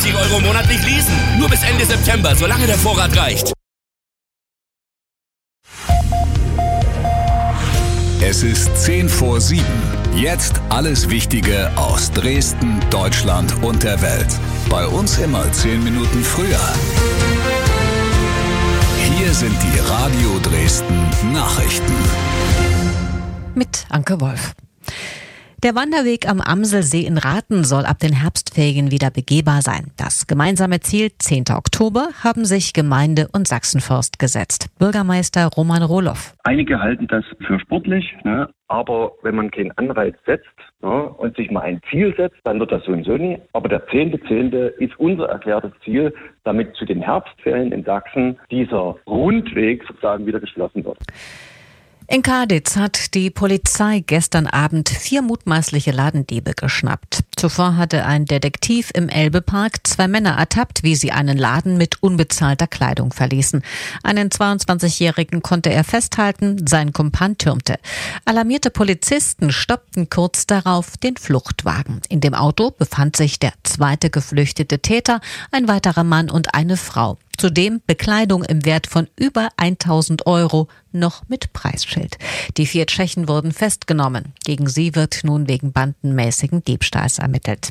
Euro monatlich leasen. Nur bis Ende September, solange der Vorrat reicht. Es ist 6:50. Jetzt alles Wichtige aus Dresden, Deutschland und der Welt. Bei uns immer 10 Minuten früher. Hier sind die Radio Dresden Nachrichten. Mit Anke Wolf. Der Wanderweg am Amselsee in Rathen soll ab den Herbstferien wieder begehbar sein. Das gemeinsame Ziel 10. Oktober haben sich Gemeinde und Sachsenforst gesetzt. Bürgermeister Roman Rohloff. Einige halten das für sportlich, aber wenn man keinen Anreiz setzt und sich mal ein Ziel setzt, dann wird das so und so nie. Aber der 10.10. ist unser erklärtes Ziel, damit zu den Herbstferien in Sachsen dieser Rundweg sozusagen wieder geschlossen wird. In Karditz hat die Polizei gestern Abend 4 mutmaßliche Ladendiebe geschnappt. Zuvor hatte ein Detektiv im Elbepark 2 Männer ertappt, wie sie einen Laden mit unbezahlter Kleidung verließen. Einen 22-Jährigen konnte er festhalten, sein Kumpan türmte. Alarmierte Polizisten stoppten kurz darauf den Fluchtwagen. In dem Auto befand sich der zweite geflüchtete Täter, ein weiterer Mann und eine Frau. Zudem Bekleidung im Wert von über 1.000 Euro, noch mit Preisschild. Die 4 Tschechen wurden festgenommen. Gegen sie wird nun wegen bandenmäßigen Diebstahls ermittelt.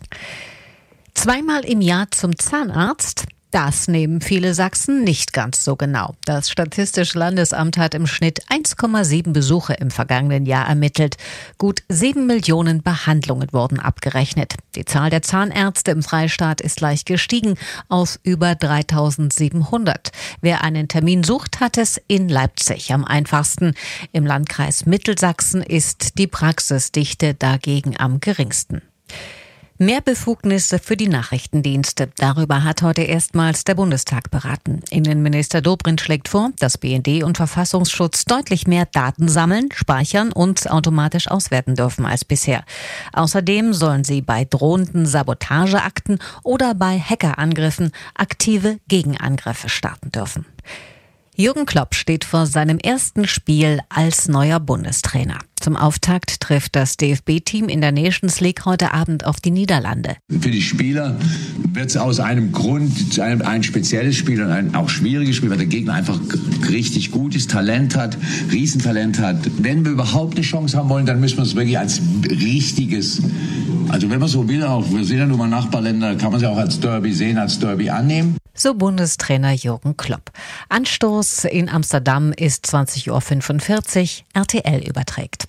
2-mal im Jahr zum Zahnarzt? Das nehmen viele Sachsen nicht ganz so genau. Das Statistische Landesamt hat im Schnitt 1,7 Besuche im vergangenen Jahr ermittelt. Gut 7 Millionen Behandlungen wurden abgerechnet. Die Zahl der Zahnärzte im Freistaat ist leicht gestiegen auf über 3.700. Wer einen Termin sucht, hat es in Leipzig am einfachsten. Im Landkreis Mittelsachsen ist die Praxisdichte dagegen am geringsten. Mehr Befugnisse für die Nachrichtendienste. Darüber hat heute erstmals der Bundestag beraten. Innenminister Dobrindt schlägt vor, dass BND und Verfassungsschutz deutlich mehr Daten sammeln, speichern und automatisch auswerten dürfen als bisher. Außerdem sollen sie bei drohenden Sabotageakten oder bei Hackerangriffen aktive Gegenangriffe starten dürfen. Jürgen Klopp steht vor seinem ersten Spiel als neuer Bundestrainer. Zum Auftakt trifft das DFB-Team in der Nations League heute Abend auf die Niederlande. Für die Spieler wird es aus einem Grund ein spezielles Spiel und ein auch schwieriges Spiel, weil der Gegner einfach richtig gutes Talent hat, Riesentalent hat. Wenn wir überhaupt eine Chance haben wollen, dann müssen wir es wirklich als richtiges, also wenn man so will, auch wir sind ja nun mal Nachbarländer, kann man es ja auch als Derby sehen, als Derby annehmen. So Bundestrainer Jürgen Klopp. Anstoß in Amsterdam ist 20:45 Uhr, RTL überträgt.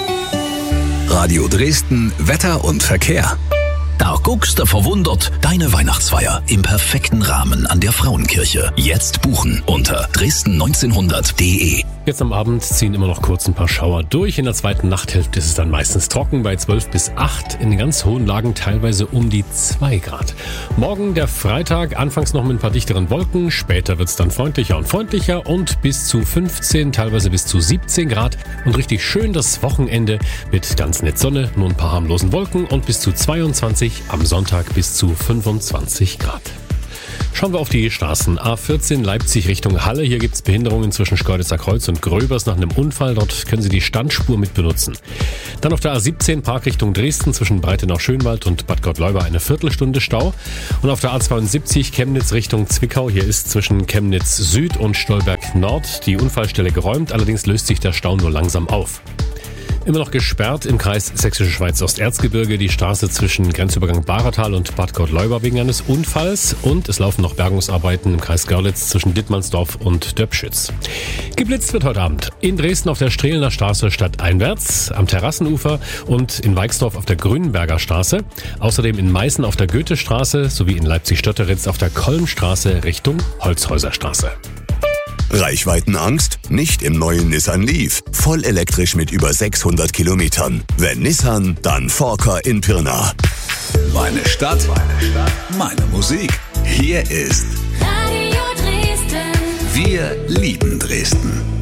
Radio Dresden, Wetter und Verkehr. Da guckst du verwundert, deine Weihnachtsfeier im perfekten Rahmen an der Frauenkirche. Jetzt buchen unter dresden1900.de. Jetzt am Abend ziehen immer noch kurz ein paar Schauer durch. In der zweiten Nachthälfte ist es dann meistens trocken bei 12 bis 8. In den ganz hohen Lagen teilweise um die 2 Grad. Morgen der Freitag, anfangs noch mit ein paar dichteren Wolken. Später wird es dann freundlicher und bis zu 15, teilweise bis zu 17 Grad. Und richtig schön das Wochenende mit ganz nett Sonne, nur ein paar harmlosen Wolken und bis zu 22, am Sonntag bis zu 25 Grad. Schauen wir auf die Straßen. A14 Leipzig Richtung Halle. Hier gibt es Behinderungen zwischen Schkeuditzer Kreuz und Gröbers nach einem Unfall. Dort können Sie die Standspur mit benutzen. Dann auf der A17 Park Richtung Dresden zwischen Breitenau-Schönwald und Bad Gottleuba eine Viertelstunde Stau. Und auf der A72 Chemnitz Richtung Zwickau. Hier ist zwischen Chemnitz Süd und Stolberg Nord die Unfallstelle geräumt. Allerdings löst sich der Stau nur langsam auf. Immer noch gesperrt im Kreis Sächsische Schweiz-Osterzgebirge die Straße zwischen Grenzübergang Bahratal und Bad Gottleuba wegen eines Unfalls und es laufen noch Bergungsarbeiten im Kreis Görlitz zwischen Dittmannsdorf und Döpschütz. Geblitzt wird heute Abend in Dresden auf der Strehlener Straße stadteinwärts, am Terrassenufer und in Weixdorf auf der Grünenberger Straße. Außerdem in Meißen auf der Goethestraße sowie in Leipzig-Stötteritz auf der Kolmstraße Richtung Holzhäuserstraße. Reichweitenangst? Nicht im neuen Nissan Leaf. Voll elektrisch mit über 600 Kilometern. Wenn Nissan, dann Forker in Pirna. Meine Stadt, meine Musik. Hier ist Radio Dresden. Wir lieben Dresden.